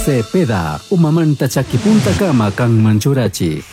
Cepeda, umamanta chakipunta kama kang manchurachi.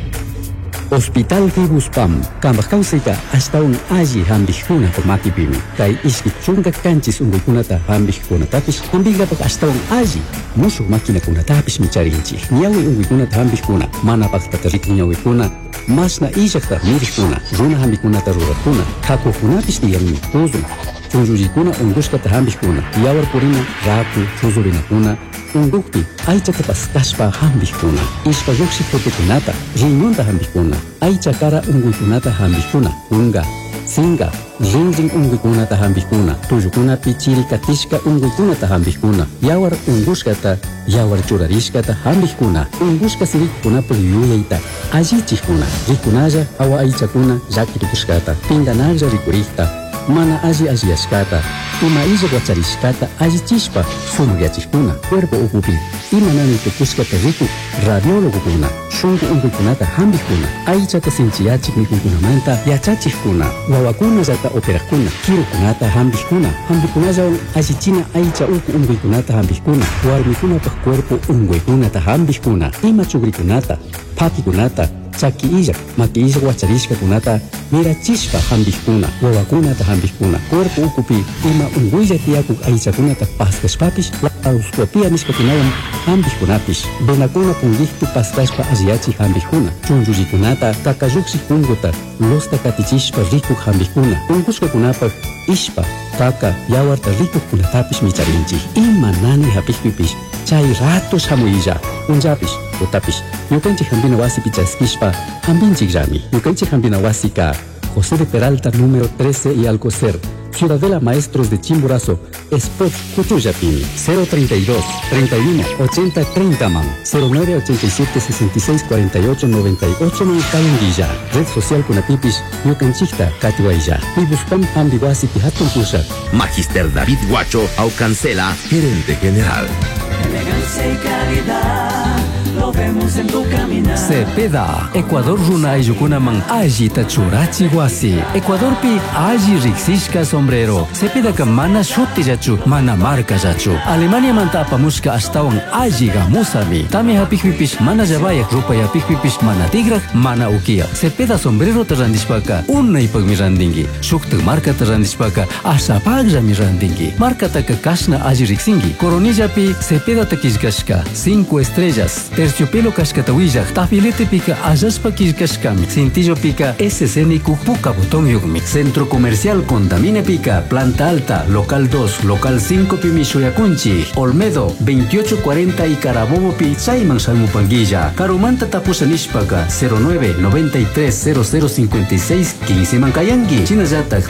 Hospital Tibuspam, Kambakausika, hasta un allí hambijuna por makipimi. Kai iskichunga kanchis unguikunata hambijuna tapis, hambigapak hasta un allí. Musu máquina kuna tapis micharinchi. Niawi unguikunata hambijuna, mana paktarik niawikuna. Masna ijakta mirikuna, runa hambikunata rurakuna. Hakukunapis diami, uzun. Chunjujikuna unguskata hambijuna. Yawar purina, raku, chuzurinakuna. Undukti, aichata paskashpa hambijuna. Ispa yuksi potekunata, riñonta hambijuna. Aichakara unguikunata hambijuna. Unga, singa, rinring unguikunata hambijuna. Tuyukuna pichiri katishka unguikunata hambijuna. Yawar unguskata, yawar churarishkata hambijuna. Unguska sirikuna puliyuyaita. Allichikuna, rikunaya awa aichakuna llakirikushkata. Pinganalla rikurikta. Mana ashkata, ima illa guacharishkata allichishpa sumugyachikuna, cuerpo ukupi, ima nani tukushkata riku, radiologukuna, shunku unguikunata hambijuna, aichata sinchiyachik mikunkunamanta yachachikuna, wawakuna yata operakuna, kirukunata hambijuna, hambikunalla allichina aicha uku unguikunata hambijuna, warmikunapaj cuerpo unguikunata hambijuna, ima chugrikunata, pakikunata, chaki illa, maki illa guacharishka kunata, mirachishpa hambijuna, wawakunata hambijuna, cuerpo ukupi, ima unguilla tiakuk aichakunata paskashpapish, auskopia nishkakunawan hambijunapis, benakuna pungihtu paskashpa alliachi hambijuna, chunjullikunata, kakayuksi kunguta, losta katichishpa rikuk hambijuna, ungushkakunapaj, ishpa, kaka, yawarta rikuk kunatapis micharinchi, ima nani hapijpipish, chay ratos hamuilla, unjapish, utapish, yukanchik hambina wasi pichaskishpa, hambinchik rami, yukanchik hambina wasika, José de Peralta número 13 y Alcocer, Ciudadela Maestros de Chimborazo, Spot Cuchuyapini, 032 31 80 30 man, 09 87 66 48 98 man Calendilla, Red Social Kunapipis, Yucanchicta, Catihuayya, Pibuspam Ambiwasi Pihatun Pusha. Magister David Guacho, Aucancela, Gerente General. Elegancia y calidad, lo vemos en tu caminar. Cepeda, Ecuador runa ayukunaman alli tachurachi wasi. Ecuador pi alli riksishka sombrero. Cepeda ka mana shuti yachu, mana marca yachu. Alemania manta apamushka astawan alli gamusami. Tami hapikpipish mana yabayak, rupa yapikpipish mana tigrak, mana ukia. Cepeda sombrero tarandishpaka, unay pagmi randingi. Shukta marca tarandishpaka, asapagja mi randingi. Marca taka kashna alli riksingi. Coronilla pi Cepeda takishkashka, 5 estrellas. Terciopelo kashkatawillak, tafilete pica ayaspa kishkashkami. Cintillo pica SCN Puka botón yugmi. Centro Comercial Condamine pica, planta alta, local 2, local 5 Pimishoyakunchi, Olmedo, 2840 y Carabobo pi Saiman Salmupanguilla. Carumanta tapusanishpaka, 09 93 0056 15 Mankayangi. Chinayatak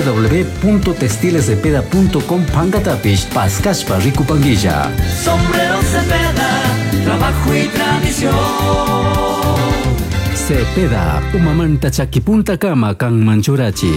www.textilescepeda.com Pangatapish, Paskashpa Rikupanguilla. Sombrero Cepeda, trabajo y tradición. Cepeda, umamanta chakipunta kama kang manchurachi.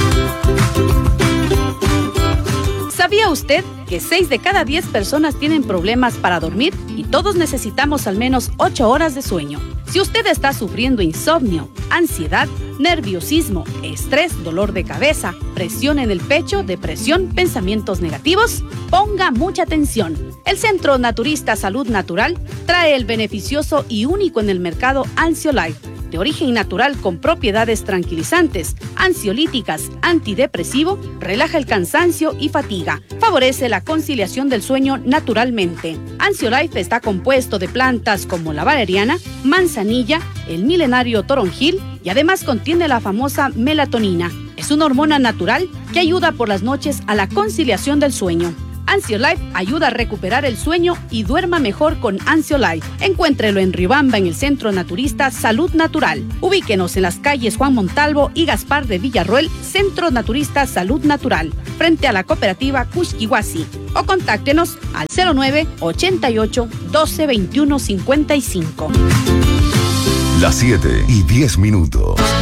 ¿Sabía usted que 6 de cada 10 personas tienen problemas para dormir y todos necesitamos al menos 8 horas de sueño? Si usted está sufriendo insomnio, ansiedad, nerviosismo, estrés, dolor de cabeza, presión en el pecho, depresión, pensamientos negativos, ponga mucha atención. El Centro Naturista Salud Natural trae el beneficioso y único en el mercado Ansiolife, de origen natural con propiedades tranquilizantes, ansiolíticas, antidepresivo, relaja el cansancio y fatiga, favorece la conciliación del sueño naturalmente. Ansiolife está compuesto de plantas como la valeriana, manzanilla, el milenario toronjil y además contiene la famosa melatonina. Es una hormona natural que ayuda por las noches a la conciliación del sueño. Ansiolife ayuda a recuperar el sueño y duerma mejor con Ansiolife. Encuéntrelo en Riobamba en el Centro Naturista Salud Natural. Ubíquenos en las calles Juan Montalvo y Gaspar de Villarroel, Centro Naturista Salud Natural, frente a la cooperativa Cuxquihuasi. O contáctenos al 09 88 12 21 55. Las 7:10.